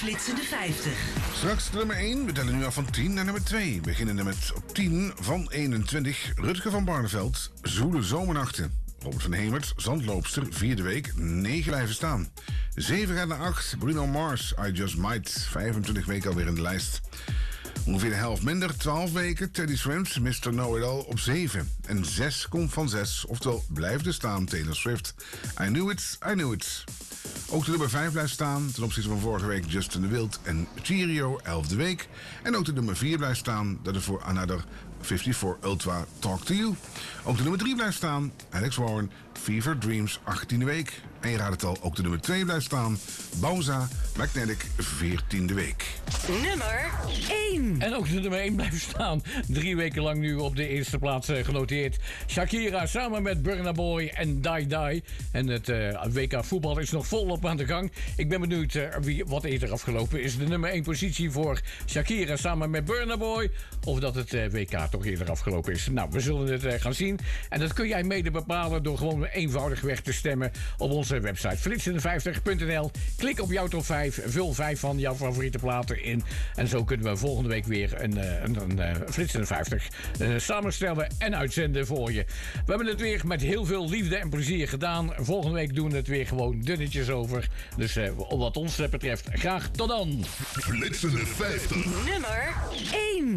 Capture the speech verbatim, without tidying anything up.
Flitsende vijftig. Straks de nummer één, we tellen nu af van tien naar nummer twee. Beginnende met op tien van eenentwintig, Rutger van Barneveld, Zoele Zomernachten. Robert van Hemert, Zandloopster, vierde week, negen blijven staan. zeven gaat naar acht, Bruno Mars, I Just Might, vijfentwintig weken alweer in de lijst. Ongeveer de helft minder, twaalf weken, Teddy Swims, mister Know-It-All op zeven. En zes komt van zes, oftewel blijft er staan, Taylor Swift. I Knew It, I Knew It. Ook de nummer vijf blijft staan, ten opzichte van vorige week Justin de Wild en Cheerio, elfde week. En ook de nummer vier blijft staan, dat is voor Another vijfenvijftig Ultra Talk To You. Ook de nummer drie blijft staan, Alex Warren, Fever Dreams, achttiende week. En je raadt het al, ook de nummer twee blijft staan, Bauza, Magnetic, veertiende week. Nummer één. En ook de nummer één blijft staan. Drie weken lang nu op de eerste plaats uh, genoteerd. Shakira samen met Burna Boy en Die Die. En het uh, W K voetbal is nog volop aan de gang. Ik ben benieuwd uh, wie, wat eerder afgelopen is. De nummer één positie voor Shakira samen met Burna Boy. Of dat het uh, W K toch eerder afgelopen is. Nou, we zullen het uh, gaan zien. En dat kun jij mede bepalen door gewoon eenvoudigweg te stemmen op onze website flitsende vijftig punt n l. Klik op jouw top vijf. Vul vijf van jouw favoriete platen in. En zo kunnen we volgende week weer een, een, een, een Flitsende vijftig uh, samenstellen en uitzenden voor je. We hebben het weer met heel veel liefde en plezier gedaan. Volgende week doen we het weer gewoon dunnetjes over. Dus uh, wat ons betreft, graag tot dan. Flitsende vijftig. Nummer één.